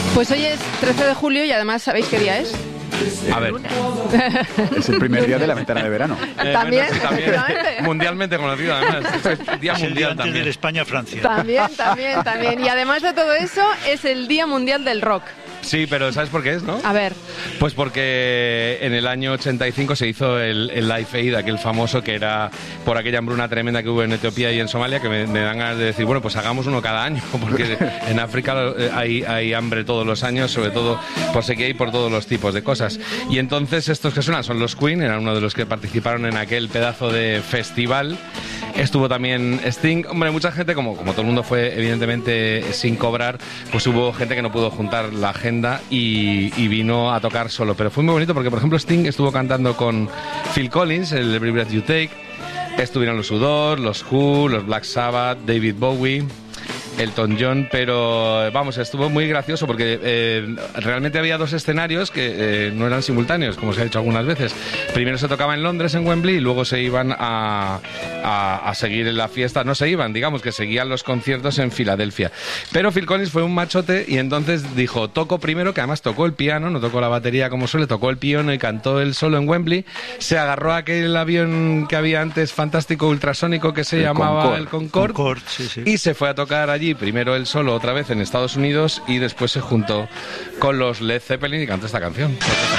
Pues hoy es 13 de julio y además, ¿sabéis qué día es? A ver. Es el primer día de la ventana de verano. También, Bueno, sí, también. efectivamente. Mundialmente conocido, además. Es Día Es el Mundial día antes también. de España-Francia. También. Y además de todo eso, es el Día Mundial del Rock. Sí, pero ¿sabes por qué es, no? A ver. Pues porque en el año 85 se hizo el Live Aid, aquel famoso que era por aquella hambruna tremenda que hubo en Etiopía y en Somalia, que me dan ganas de decir, bueno, pues hagamos uno cada año, porque en África hay hambre todos los años, sobre todo por sequía y por todos los tipos de cosas. Y entonces estos que suenan son los Queen, eran uno de los que participaron en aquel pedazo de festival. Estuvo también Sting. Hombre, mucha gente, como todo el mundo fue evidentemente sin cobrar, pues hubo gente que no pudo juntar la agenda y vino a tocar solo. Pero fue muy bonito porque, por ejemplo, Sting estuvo cantando con Phil Collins, el Every Breath You Take. Estuvieron los U2, los Who, los Black Sabbath, David Bowie, Elton John, pero vamos, estuvo muy gracioso porque realmente había dos escenarios que no eran simultáneos, como se ha dicho algunas veces. Primero se tocaba en Londres, en Wembley, y luego se iban a seguir en la fiesta. No se iban, digamos que seguían los conciertos en Filadelfia. Pero Phil Collins fue un machote y entonces dijo, toco primero, que además tocó el piano, no tocó la batería como suele, tocó el piano y cantó él solo en Wembley. Se agarró a aquel avión que había antes fantástico, ultrasónico, que se llamaba el Concorde, sí. Y se fue a tocar allí, primero él solo otra vez en Estados Unidos y después se juntó con los Led Zeppelin y cantó esta canción.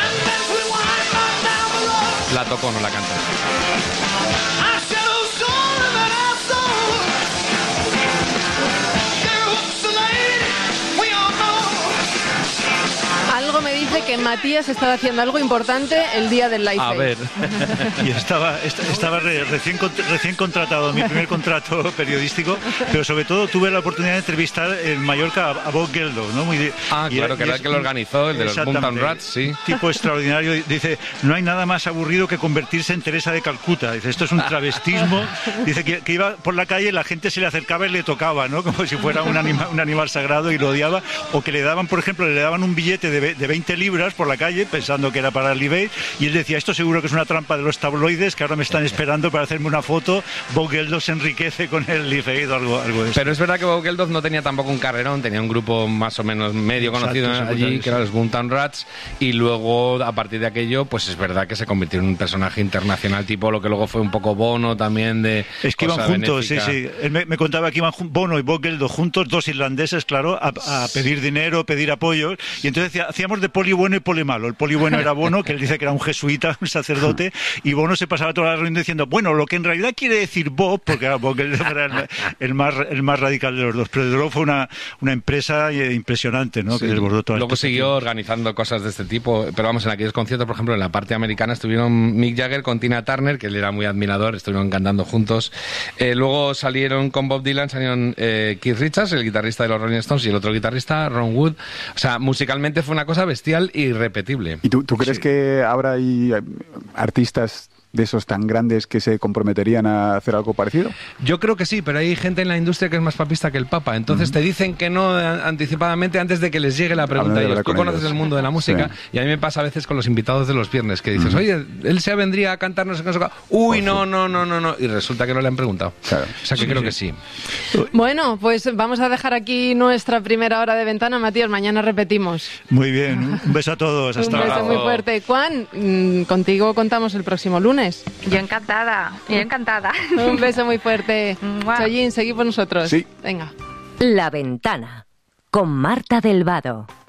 La tocó, no la cantó. Algo me dice que Matías estaba haciendo algo importante el día del Live A Aid. ver. Y estaba recién contratado, mi primer contrato periodístico, pero sobre todo tuve la oportunidad de entrevistar en Mallorca a Bob Geldof, ¿no? Claro, que era el que lo organizó, el de los Boomtown Rats, sí. Tipo extraordinario. Dice, no hay nada más aburrido que convertirse en Teresa de Calcuta. Dice, esto es un travestismo. Dice que iba por la calle, la gente se le acercaba y le tocaba, ¿no? Como si fuera un animal sagrado y lo odiaba. O que le daban, por ejemplo, le daban un billete de 20 libras por la calle pensando que era para el Live Aid, y él decía, esto seguro que es una trampa de los tabloides que ahora me están esperando para hacerme una foto. Bob Geldof se enriquece con el Live Aid o algo de eso. Pero es verdad que Bob Geldof no tenía tampoco un carrerón, tenía un grupo más o menos medio conocido allí, que eran los Boomtown Rats, y luego a partir de aquello, pues es verdad que se convirtió en un personaje internacional, tipo lo que luego fue un poco Bono también de... Es que iban juntos, benéfica. sí. Él me contaba que iban Bono y Bob Geldof juntos, dos irlandeses, claro, a pedir dinero, pedir apoyo, y entonces hacíamos de poli bueno y poli malo. El poli bueno era Bono, que él dice que era un jesuita, un sacerdote, y Bono se pasaba toda la reunión diciendo, bueno, lo que en realidad quiere decir Bob, porque Bob Geldof era el más radical de los dos, pero desde luego fue una empresa impresionante, ¿no? Sí. Que desbordó toda Luego siguió organizando cosas de este tipo, pero vamos, en aquellos conciertos, por ejemplo, en la parte americana estuvieron Mick Jagger con Tina Turner, que él era muy admirador, estuvieron cantando juntos. Luego salieron con Bob Dylan, salieron Keith Richards, el guitarrista de los Rolling Stones, y el otro guitarrista, Ron Wood. O sea, musicalmente fue una cosa bestial y irrepetible. ¿Y tú crees que ahora hay artistas de esos tan grandes que se comprometerían a hacer algo parecido? Yo creo que sí, pero hay gente en la industria que es más papista que el Papa, entonces te dicen que no anticipadamente antes de que les llegue la pregunta a ellos. Tú conoces el mundo de la música, sí. Y a mí me pasa a veces con los invitados de los viernes que dices, oye, él se vendría a cantar no sé qué, uy, no, y resulta que no le han preguntado. Claro. O sea que creo que sí. Bueno, pues vamos a dejar aquí nuestra primera hora de ventana, Matías, mañana repetimos. Muy bien, un beso a todos. Hasta un beso muy fuerte. Juan, contigo contamos el próximo lunes. Yo encantada. Un beso muy fuerte. Chollín, seguid por nosotros. Sí. Venga. La Ventana, con Marta del Vado.